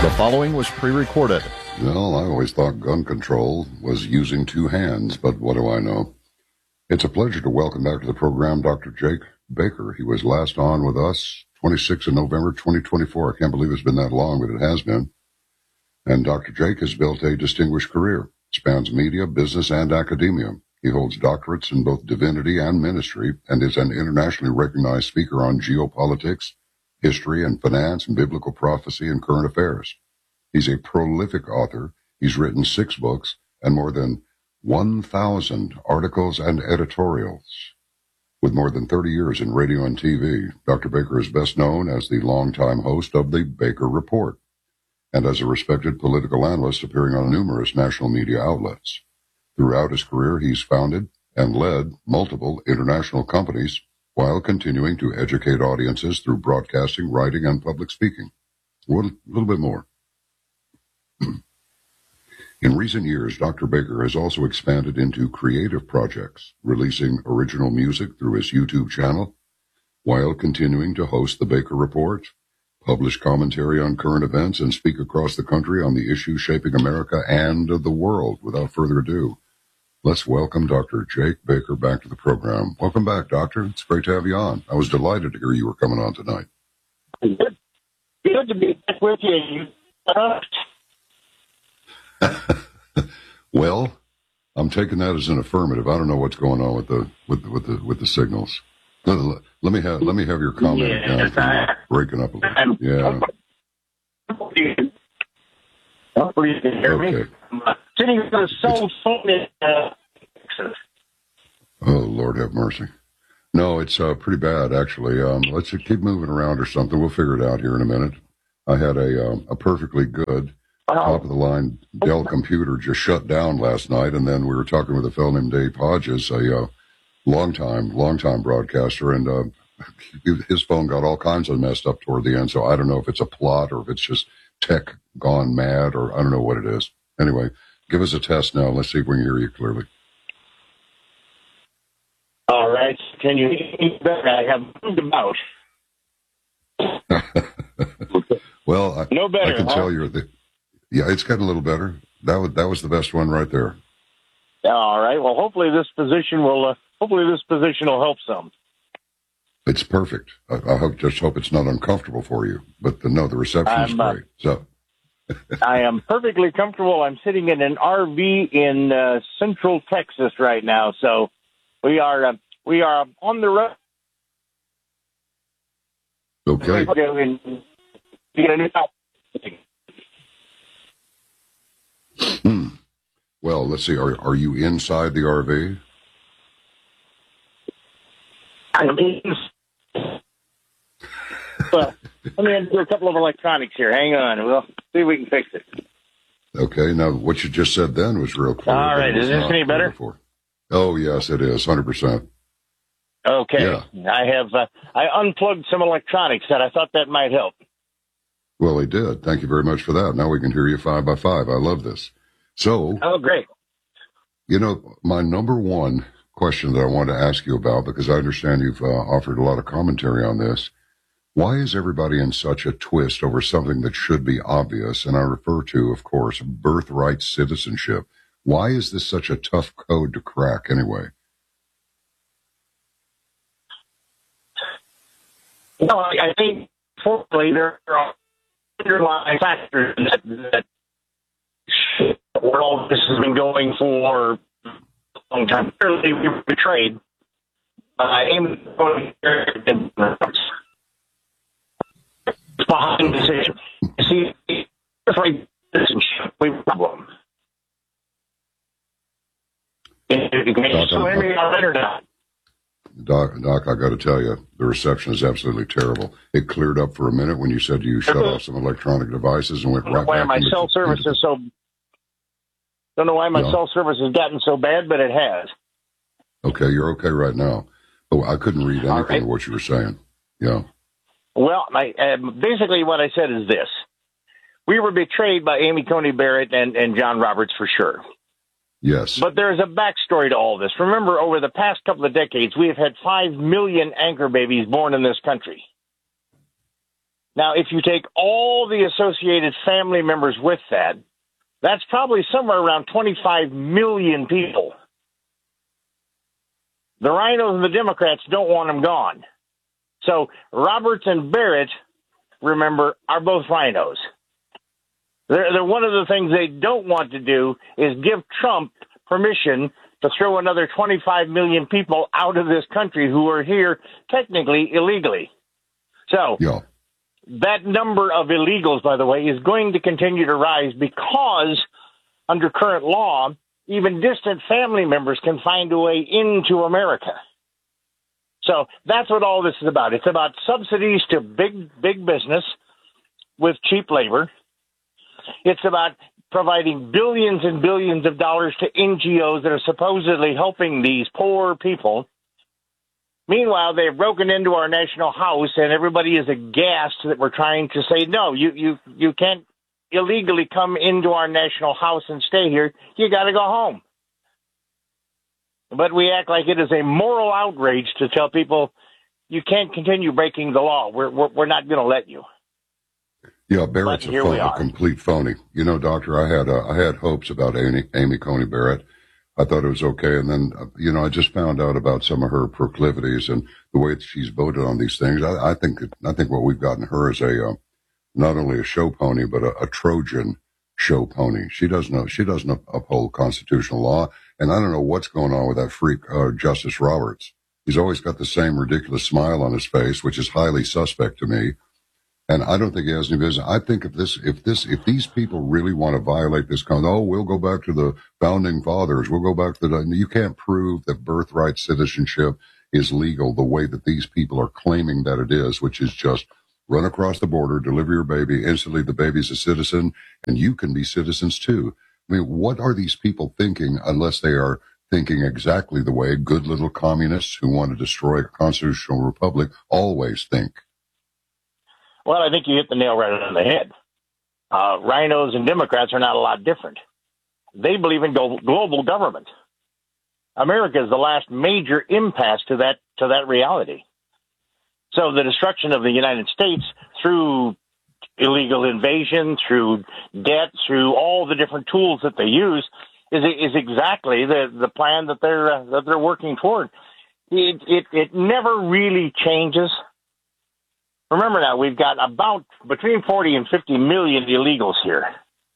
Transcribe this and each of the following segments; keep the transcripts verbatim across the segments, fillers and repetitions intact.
The following was pre-recorded. Well, I always thought gun control was using two hands, but what do I know? It's a pleasure to welcome back to the program Doctor Jake Baker. He was last on with us twenty-sixth of November, twenty twenty-four. I can't believe it's been that long, but it has been. And Doctor Jake has built a distinguished career, spans media, business, and academia. He holds doctorates in both divinity and ministry, and is an internationally recognized speaker on geopolitics, history and finance, and biblical prophecy and current affairs. He's a prolific author. He's written six books and more than one thousand articles and editorials. With more than thirty years in radio and T V, Doctor Baker is best known as the longtime host of the Baker Report and as a respected political analyst appearing on numerous national media outlets. Throughout his career, he's founded and led multiple international companies while continuing to educate audiences through broadcasting, writing, and public speaking. Well, a little bit more. In recent years, Doctor Baker has also expanded into creative projects, releasing original music through his YouTube channel, while continuing to host the Baker Report, publish commentary on current events, and speak across the country on the issues shaping America and the world. Without further ado, let's welcome Doctor Jake Baker back to the program. Welcome back, Doctor. It's great to have you on. I was delighted to hear you were coming on tonight. Good, Good to be back with you. Uh, Well, I'm taking that as an affirmative. I don't know what's going on with the with the, with the with the signals. Let, let me have let me have your comment yes, again. I, breaking up a little. I'm, Yeah. Hopefully you can hear me. Okay. I'm uh, sitting on a cell phone in uh, Texas. Oh, Lord have mercy. No, it's uh, pretty bad actually. Um, let's just keep moving around or something. We'll figure it out here in a minute. I had a um, a perfectly good top of the line Dell computer just shut down last night, and then we were talking with a fellow named Dave Hodges, a uh, long time, long time broadcaster, and uh, his phone got all kinds of messed up toward the end. So I don't know if it's a plot or if it's just tech gone mad, or I don't know what it is. Anyway, give us a test now. Let's see if we can hear you clearly. All right. Can you hear me better? I have moved about. Well, I, No better, I can huh? tell you're the. Yeah, it's getting a little better. That was that was the best one right there. All right. Well, hopefully this position will. Uh, hopefully this position will help some. It's perfect. I, I hope, just hope it's not uncomfortable for you. But the, no, the reception's I'm, uh, great. So I am perfectly comfortable. I'm sitting in an R V in uh, Central Texas right now, so we are uh, we are on the road. okay. Hmm. Well, let's see. Are are you inside the R V? I mean, well, let me do a couple of electronics here. Hang on. We'll see if we can fix it. Okay. Now, what you just said then was real clear. All right. but it was Is this not any clear better? before. Oh, yes, it is. one hundred percent. Okay. Yeah. I have uh, I unplugged some electronics that I thought that might help. Well, he did. Thank you very much for that. Now we can hear you five by five. I love this. So, Oh, great. you know, my number one question that I wanted to ask you about, because I understand you've uh, offered a lot of commentary on this. Why is everybody in such a twist over something that should be obvious? And I refer to, of course, birthright citizenship. Why is this such a tough code to crack anyway? No, I I think, fortunately, there are underlying factors that, that where all this has been going for a long time. Clearly, we were betrayed by Amy Coney Barrett and behind the decision. You see, it's like citizenship, we have a problem. Can you still hear me on it or not? Doc, Doc, I got to tell you, the reception is absolutely terrible. It cleared up for a minute when you said you shut off some electronic devices and went I don't know right why back my into cell the- service into is so. Don't know why my No. cell service has gotten so bad, but it has. the- Okay, you're okay right now. But I couldn't read All anything right. of what you were saying. Yeah. Well, my, uh, basically what I said is this. We were betrayed by Amy Coney Barrett and, and John Roberts for sure. Yes. But there's a backstory to all this. Remember, over the past couple of decades, we have had five million anchor babies born in this country. Now, if you take all the associated family members with that, that's probably somewhere around twenty-five million people. The rhinos and the Democrats don't want them gone. So Roberts and Barrett, remember, are both rhinos. They're, they're one of the things they don't want to do is give Trump permission to throw another twenty-five million people out of this country who are here technically illegally. So yeah. That number of illegals, by the way, is going to continue to rise because under current law, even distant family members can find a way into America. So that's what all this is about. It's about subsidies to big, big business with cheap labor. It's about providing billions and billions of dollars to N G Os that are supposedly helping these poor people. Meanwhile, they've broken into our national house, and everybody is aghast that we're trying to say, no, you, you, you can't illegally come into our national house and stay here. You got to go home. But we act like it is a moral outrage to tell people you can't continue breaking the law. We're, we're, we're not going to let you. Yeah, Barrett's a, phony, a complete phony. You know, Doctor, I had uh, I had hopes about Amy, Amy Coney Barrett. I thought it was okay, and then, uh, you know, I just found out about some of her proclivities and the way that she's voted on these things. I, I think I think what we've gotten her is a uh, not only a show pony, but a, a Trojan show pony. She doesn't know. She doesn't uphold constitutional law, and I don't know what's going on with that freak uh, Justice Roberts. He's always got the same ridiculous smile on his face, which is highly suspect to me. And I don't think he has any business. I think if this, if this, if these people really want to violate this kind, oh, we'll go back to the founding fathers. We'll go back to the, you can't prove that birthright citizenship is legal the way that these people are claiming that it is, which is just run across the border, deliver your baby, instantly the baby's a citizen, and you can be citizens too. I mean, what are these people thinking unless they are thinking exactly the way good little communists who want to destroy a constitutional republic always think? Well, I think you hit the nail right on the head. Uh, rhinos and Democrats are not a lot different. They believe in go- global government. America is the last major impasse to that to that reality. So the destruction of the United States through illegal invasion, through debt, through all the different tools that they use, is is exactly the, the plan that they're uh, that they're working toward. It, it it never really changes. Remember now, we've got about between forty and fifty million illegals here.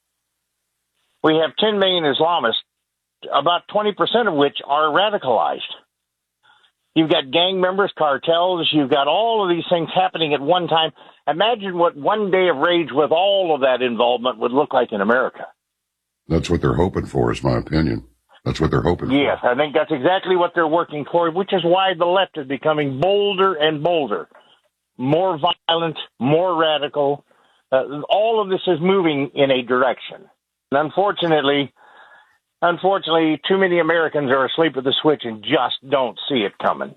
We have ten million Islamists, about twenty percent of which are radicalized. You've got gang members, cartels, you've got all of these things happening at one time. Imagine what one day of rage with all of that involvement would look like in America. That's what they're hoping for, is my opinion. That's what they're hoping yes, for. Yes, I think that's exactly what they're working toward, which is why the left is becoming bolder and bolder. More violent, more radical. Uh, all of this is moving in a direction. And unfortunately, unfortunately, too many Americans are asleep at the switch and just don't see it coming.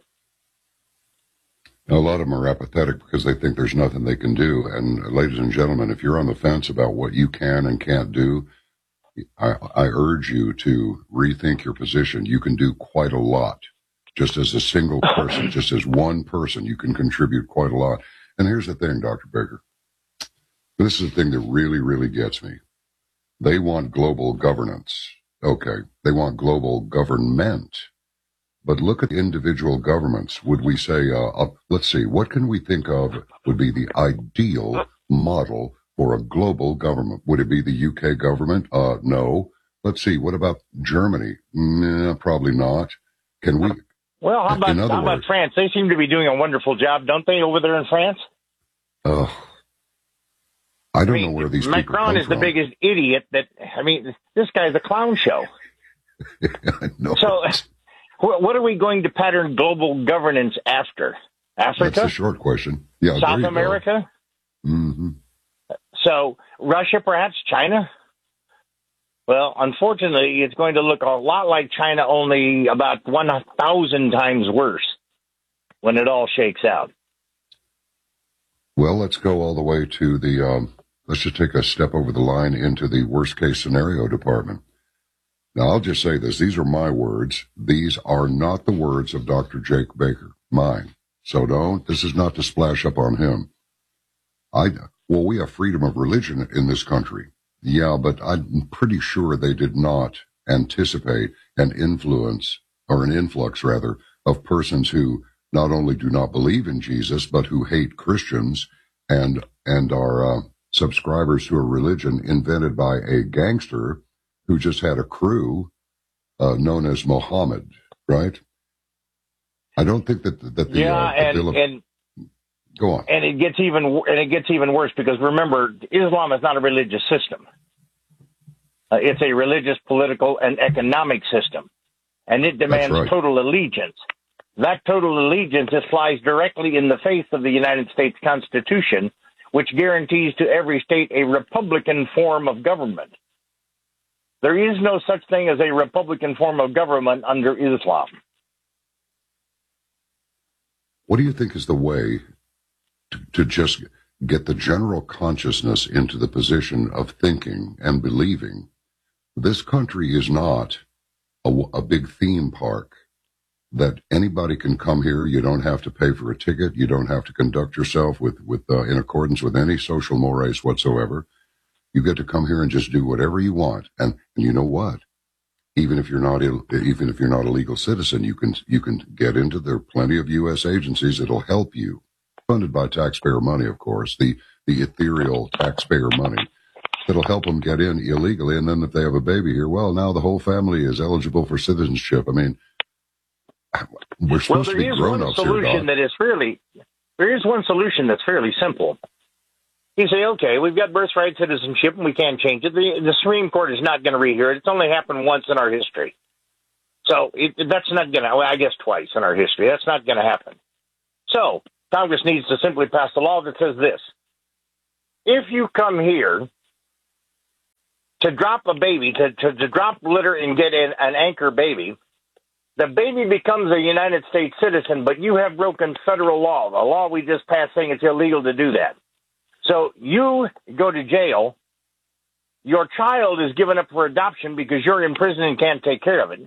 A lot of them are apathetic because they think there's nothing they can do. And ladies and gentlemen, if you're on the fence about what you can and can't do, I, I urge you to rethink your position. You can do quite a lot. Just as a single person, just as one person, you can contribute quite a lot. And here's the thing, Doctor Baker. This is the thing that really, really gets me. They want global governance. Okay. They want global government. But look at individual governments. Would we say, uh, uh, let's see, what can we think of would be the ideal model for a global government? Would it be the U K government? Uh, no. Let's see. What about Germany? Nah, probably not. Can we? Well, how about, how about France? They seem to be doing a wonderful job, don't they, over there in France? Uh, I don't I mean, know where these Macron people come is from. the biggest idiot that, I mean, this guy's a clown show. I know. So what are we going to pattern global governance after? Africa? That's a short question. Yeah, South America? Mm-hmm. So Russia, perhaps? China? Well, unfortunately, it's going to look a lot like China, only about one thousand times worse when it all shakes out. Well, let's go all the way to the, um, let's just take a step over the line into the worst case scenario department. Now, I'll just say this. These are my words. These are not the words of Doctor Jake Baker, mine. So don't, this is not to splash up on him. I, well, we have freedom of religion in this country. Yeah, but I'm pretty sure they did not anticipate an influence, or an influx rather, of persons who not only do not believe in Jesus, but who hate Christians and, and are, uh, subscribers to a religion invented by a gangster who just had a crew, uh, known as Mohammed, right? I don't think that, that the, yeah, uh, the and, bill of, and, go on. and it gets even, and it gets even worse because remember, Islam is not a religious system. Uh, it's a religious, political, and economic system, and it demands right. total allegiance. That total allegiance just flies directly in the face of the United States Constitution, which guarantees to every state a Republican form of government. There is no such thing as a Republican form of government under Islam. What do you think is the way to, to just get the general consciousness into the position of thinking and believing? This country is not a, a big theme park that anybody can come here. You don't have to pay for a ticket. You don't have to conduct yourself with, with uh, in accordance with any social mores whatsoever. You get to come here and just do whatever you want. And, and you know what? Even if you're not Ill, even if you're not a legal citizen, you can you can get into. There are plenty of U S agencies that'll help you, funded by taxpayer money, of course, the the ethereal taxpayer money that'll help them get in illegally. And then if they have a baby here, well, now the whole family is eligible for citizenship. I mean, we're supposed well, to be grown ups here, Doc. There is one solution that is fairly. There is one solution that's fairly simple. You say, okay, we've got birthright citizenship and we can't change it. The, the Supreme Court is not going to rehear it. It's only happened once in our history. So it, that's not going to, well, I guess twice in our history. That's not going to happen. So Congress needs to simply pass a law that says this. If you come here to drop a baby, to, to, to drop litter and get an, an anchor baby, the baby becomes a United States citizen, but you have broken federal law, the law we just passed saying it's illegal to do that. So you go to jail, your child is given up for adoption because you're in prison and can't take care of it.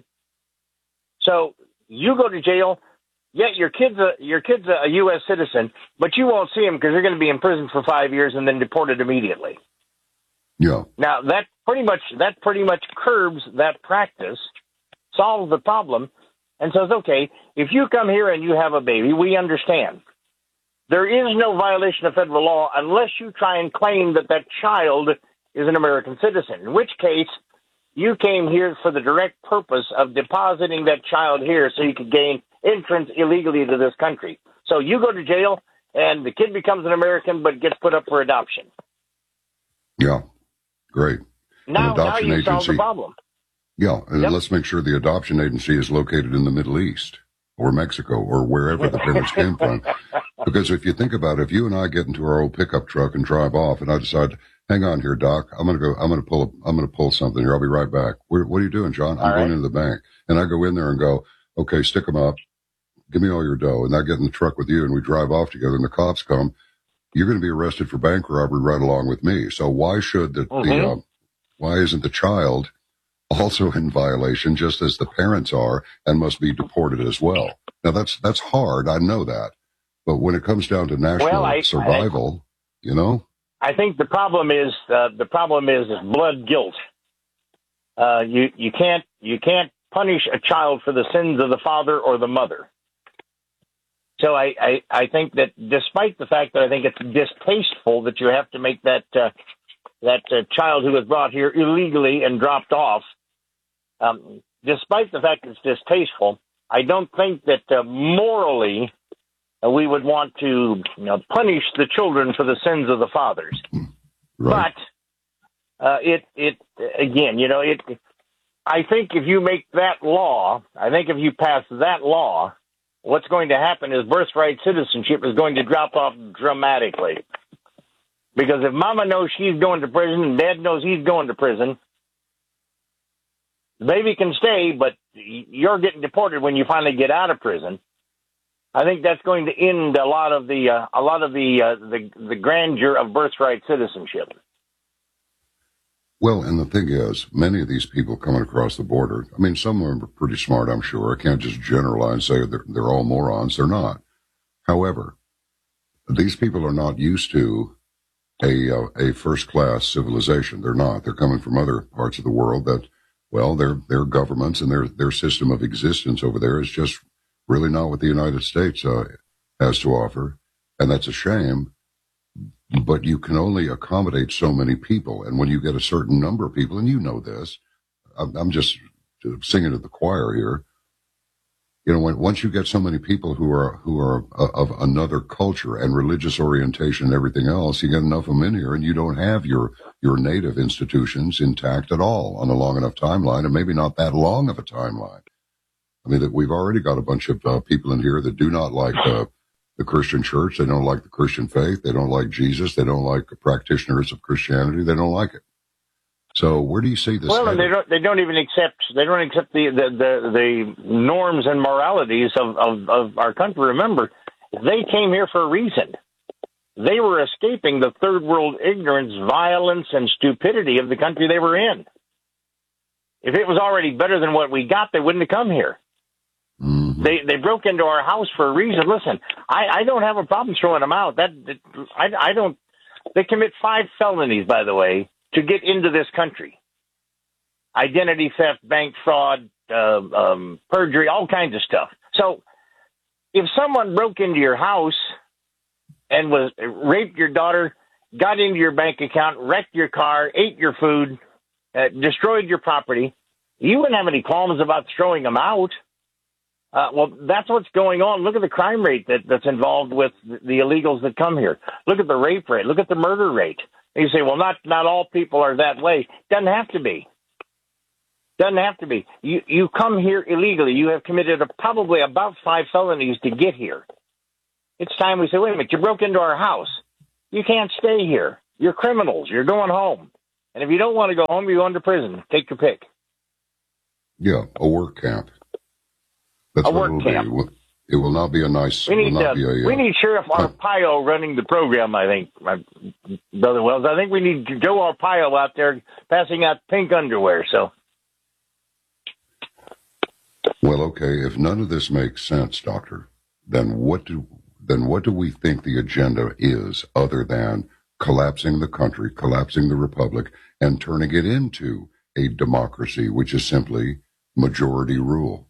So you go to jail, yet your kid's a, your kid's a U S citizen, but you won't see him because you're going to be in prison for five years and then deported immediately. Yeah. Now that pretty much, that pretty much curbs that practice, solves the problem, and says, okay, if you come here and you have a baby, we understand. There is no violation of federal law unless you try and claim that that child is an American citizen, in which case you came here for the direct purpose of depositing that child here so you could gain entrance illegally to this country. So you go to jail, and the kid becomes an American but gets put up for adoption. Yeah, great. Now, now you agency, solve the problem. Yeah, and yep. Let's make sure the adoption agency is located in the Middle East or Mexico or wherever the parents came from. Because if you think about it, if you and I get into our old pickup truck and drive off, and I decide, hang on here, Doc, I'm gonna go, I'm gonna pull, I'm gonna pull something here. I'll be right back. What, what are you doing, John? I'm all going right. into the bank, and I go in there and go, okay, stick them up, give me all your dough, and I get in the truck with you, and we drive off together. And the cops come. You're going to be arrested for bank robbery right along with me. So why should the, mm-hmm. the uh, why isn't the child also in violation, just as the parents are, and must be deported as well? Now that's that's hard. I know that. But when it comes down to national well, I, survival, I, you know, I think the problem is uh, the problem is, is blood guilt. Uh, you you can't you can't punish a child for the sins of the father or the mother. So I, I, I think that despite the fact that I think it's distasteful that you have to make that uh, that uh, child who was brought here illegally and dropped off, um, despite the fact it's distasteful, I don't think that uh, morally uh, we would want to you know, punish the children for the sins of the fathers. Right. But uh, it it again, you know, it. I think if you make that law, I think if you pass that law, what's going to happen is birthright citizenship is going to drop off dramatically. Because if mama knows she's going to prison and dad knows he's going to prison, the baby can stay, but you're getting deported when you finally get out of prison. I think that's going to end a lot of the uh, a lot of the, uh, the the grandeur of birthright citizenship. Well, and the thing is, many of these people coming across the border, I mean, some of them are pretty smart, I'm sure. I can't just generalize and say they're, they're all morons. They're not. However, these people are not used to a uh, a first class civilization. They're not. They're coming from other parts of the world that, well, their their governments and their their system of existence over there is just really not what the United States uh, has to offer, and that's a shame. But you can only accommodate so many people, and when you get a certain number of people, and you know this, I'm, I'm just singing to the choir here. You know, when, once you get so many people who are who are uh, of another culture and religious orientation and everything else, you get enough of them in here, and you don't have your your native institutions intact at all on a long enough timeline, and maybe not that long of a timeline. I mean, that we've already got a bunch of uh, people in here that do not like uh, the Christian church. They don't like the Christian faith. They don't like Jesus. They don't like practitioners of Christianity. They don't like it. So where do you see this? Well, headed? and they don't. They don't even accept. They don't accept the the, the, the norms and moralities of, of, of our country. Remember, they came here for a reason. They were escaping the third world ignorance, violence, and stupidity of the country they were in. If it was already better than what we got, they wouldn't have come here. Mm-hmm. They they broke into our house for a reason. Listen, I, I don't have a problem throwing them out. That, that I I don't. They commit five felonies, by the way, to get into this country. Identity theft, bank fraud, uh, um, perjury, all kinds of stuff. So if someone broke into your house and was raped your daughter, got into your bank account, wrecked your car, ate your food, uh, destroyed your property, you wouldn't have any qualms about throwing them out. Uh, well, that's what's going on. Look at the crime rate that, that's involved with the illegals that come here. Look at the rape rate. Look at the murder rate. And you say, well, not not all people are that way. Doesn't have to be. Doesn't have to be. You you come here illegally. You have committed a, probably about five felonies to get here. It's time we say, wait a minute, you broke into our house. You can't stay here. You're criminals. You're going home. And if you don't want to go home, you go into prison. Take your pick. Yeah, a work camp. That's a what work it will camp. be. It will not be a nice. We need, will not uh, be a, we uh, need Sheriff Arpaio running the program, I think, my Brother Wells. I think we need Joe Arpaio out there passing out pink underwear. So, well, okay. If none of this makes sense, Doctor, then what do then what do we think the agenda is, other than collapsing the country, collapsing the republic, and turning it into a democracy, which is simply majority rule?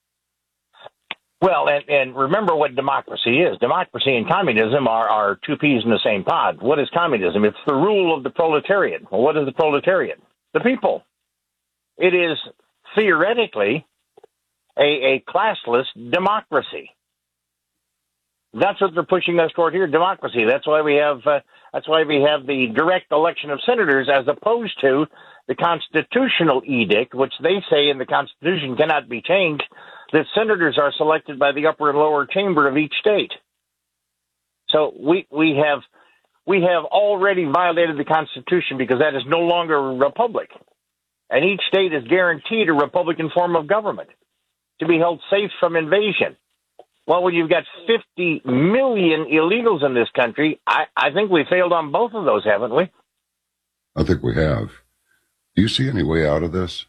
Well, and, and remember what democracy is. Democracy and communism are, are two peas in the same pod. What is communism? It's the rule of the proletariat. Well, what is the proletariat? The people. It is theoretically a, a classless democracy. That's what they're pushing us toward here, democracy. That's why we have uh, that's why we have the direct election of senators, as opposed to the constitutional edict, which they say in the Constitution cannot be changed, that senators are selected by the upper and lower chamber of each state. So we we have we have already violated the Constitution, because that is no longer a republic. And each state is guaranteed a Republican form of government to be held safe from invasion. Well, when you've got fifty million illegals in this country, I, I think we failed on both of those, haven't we? I think we have. Do you see any way out of this?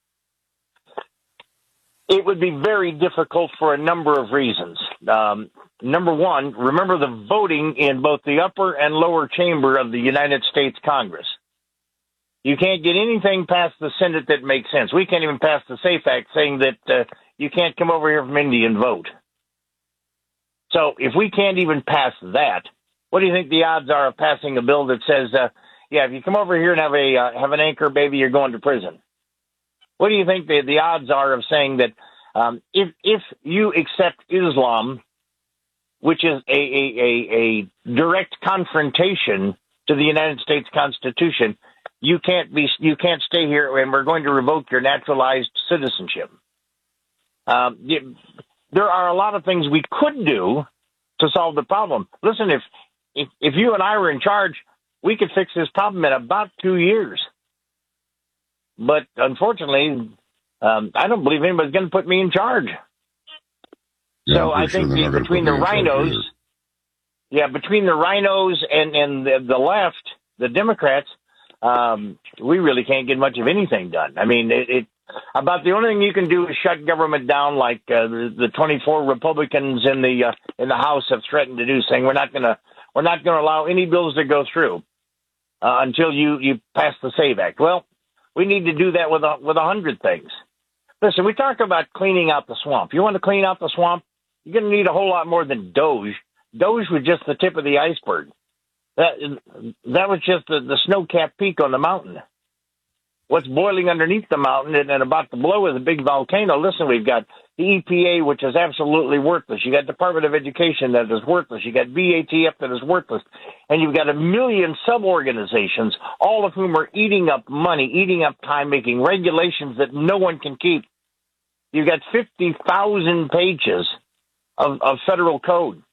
It would be very difficult for a number of reasons. Um, number one, remember the voting in both the upper and lower chamber of the United States Congress. You can't get anything past the Senate that makes sense. We can't even pass the SAFE Act saying that uh, you can't come over here from India and vote. So if we can't even pass that, what do you think the odds are of passing a bill that says, uh, yeah, if you come over here and have a uh, have an anchor baby, you're going to prison? What do you think the, the odds are of saying that um, if if you accept Islam, which is a, a, a, a direct confrontation to the United States Constitution, you can't be you can't stay here, and we're going to revoke your naturalized citizenship? Um, you, there are a lot of things we could do to solve the problem. Listen, if if, if you and I were in charge, we could fix this problem in about two years. But unfortunately, um, I don't believe anybody's going to put me in charge. Yeah, so I think sure the, between the rhinos, yeah, between the rhinos and, and the, the left, the Democrats, um, we really can't get much of anything done. I mean, it, it about the only thing you can do is shut government down, like uh, the, the twenty-four Republicans in the uh, in the House have threatened to do, saying we're not going to we're not going to allow any bills to go through. uh, until you, you pass the SAVE Act. Well, we need to do that with a, with a hundred things. Listen, we talk about cleaning out the swamp. You want to clean out the swamp? You're going to need a whole lot more than Doge. Doge was just the tip of the iceberg. That that was just the, the snow-capped peak on the mountain. What's boiling underneath the mountain and, and about to blow is a big volcano. Listen, we've got the E P A, which is absolutely worthless. You got Department of Education that is worthless. You got V A T F that is worthless. And you've got a million sub-organizations, all of whom are eating up money, eating up time, making regulations that no one can keep. You've got fifty thousand pages of, of federal code.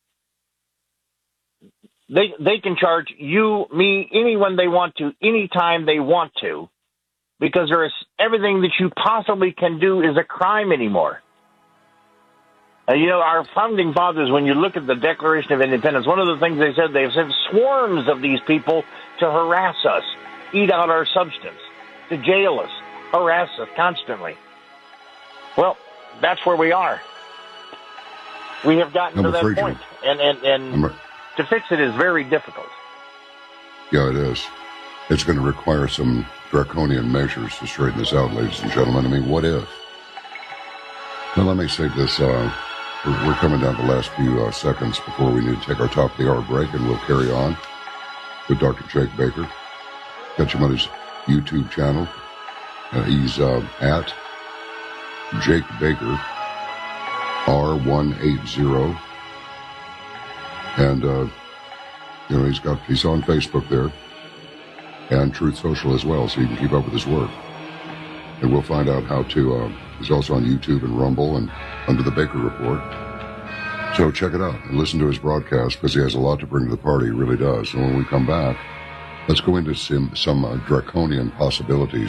They they can charge you, me, anyone they want to, anytime they want to, because there is everything that you possibly can do is a crime anymore. Uh, you know, our founding fathers, when you look at the Declaration of Independence, one of the things they said, they've sent swarms of these people to harass us, eat out our substance, to jail us, harass us constantly. Well, that's where we are. We have gotten I'm to that point, and and and a- to fix it is very difficult. Yeah, it is. It's going to require some draconian measures to straighten this out, ladies and gentlemen. I mean, what if? Now, let me say this. Uh, we're, we're coming down to the last few uh, seconds before we need to take our top of the hour break, and we'll carry on with Doctor Jake Baker. Catch him on his YouTube channel. Uh, he's uh, at Jake Baker R one eighty. And, uh, you know, he's got, he's on Facebook there and Truth Social as well, so you can keep up with his work. And we'll find out how to, uh, he's also on YouTube and Rumble and under the Baker Report. So check it out and listen to his broadcast because he has a lot to bring to the party. He really does. And when we come back, let's go into some, some uh, draconian possibilities